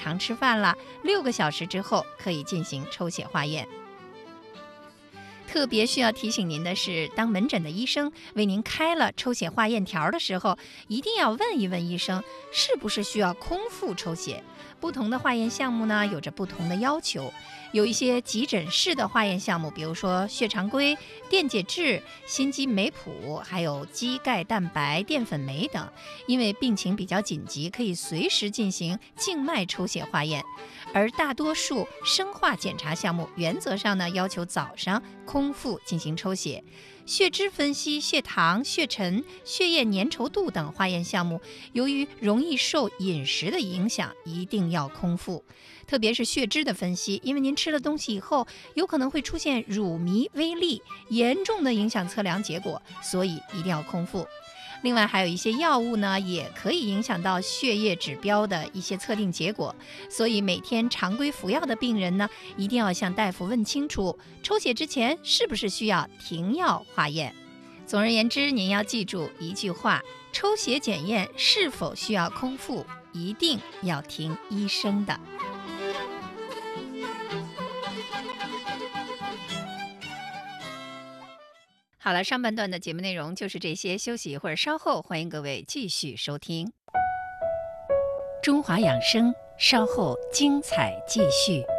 常吃饭了，6个小时之后可以进行抽血化验。特别需要提醒您的是，当门诊的医生为您开了抽血化验条的时候，一定要问一问医生是不是需要空腹抽血。不同的化验项目呢，有着不同的要求。有一些急诊室的化验项目，比如说血常规、电解质、心肌酶谱，还有肌钙蛋白、淀粉酶等，因为病情比较紧急，可以随时进行静脉抽血化验。而大多数生化检查项目，原则上呢要求早上空腹进行抽血。血脂分析、血糖、血沉、血液粘稠度等化验项目，由于容易受饮食的影响，一定要空腹。特别是血脂的分析，因为您吃了东西以后，有可能会出现乳糜微粒，严重的影响测量结果，所以一定要空腹。另外还有一些药物呢，也可以影响到血液指标的一些测定结果，所以每天常规服药的病人呢，一定要向大夫问清楚，抽血之前是不是需要停药化验。总而言之，您要记住一句话，抽血检验是否需要空腹，一定要听医生的。好了，上半段的节目内容就是这些，休息一会儿，稍后欢迎各位继续收听中华养生，稍后精彩继续。